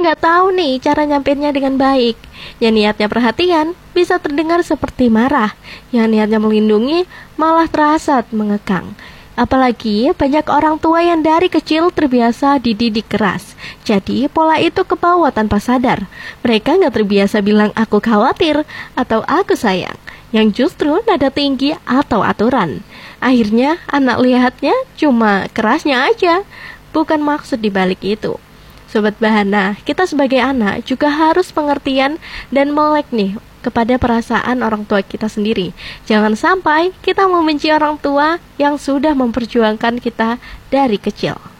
nggak tahu nih cara nyampainya dengan baik. Yang niatnya perhatian bisa terdengar seperti marah, yang niatnya melindungi malah terasa mengekang. Apalagi banyak orang tua yang dari kecil terbiasa dididik keras. Jadi pola itu kebawa tanpa sadar. Mereka nggak terbiasa bilang aku khawatir atau aku sayang, yang justru nada tinggi atau aturan. Akhirnya anak lihatnya cuma kerasnya aja, bukan maksud dibalik itu. Sobat Bahana, kita sebagai anak juga harus pengertian dan melek nih kepada perasaan orang tua kita sendiri. Jangan sampai kita membenci orang tua yang sudah memperjuangkan kita dari kecil.